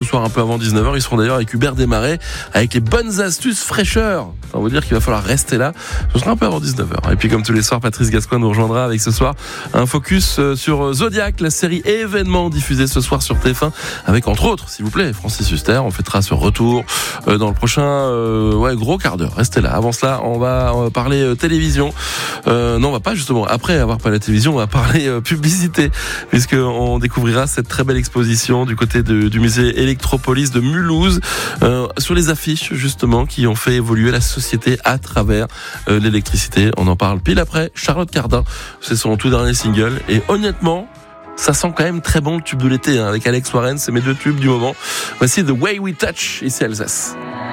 soir un peu avant 19h. Ils seront d'ailleurs avec Hubert Desmarais, avec les bonnes astuces fraîcheur. On va dire qu'il va falloir rester là. Ce sera un peu avant 19h. Et puis comme tous les soirs, Patrice Gascoigne nous rejoindra avec ce soir un focus sur Zodiac, la série événement diffusée ce soir sur TF1, avec entre autres, s'il vous plaît, Francis Huster. On fêtera ce retour dans le prochain gros quart d'heure. Restez là. Avant cela, on va parler télévision. Non, on va pas justement. Après avoir parlé télévision, on va parler publicité, puisqu'on découvrira cette très belle exposition du côté du musée Electropolis de Mulhouse, sur les affiches justement qui ont fait évoluer la société à travers l'électricité. On en parle pile après Charlotte Cardin. C'est son tout dernier single et honnêtement, ça sent quand même très bon le tube de l'été, avec Alex Warren. C'est mes deux tubes du moment. Voici The Way We Touch, ici Alsace.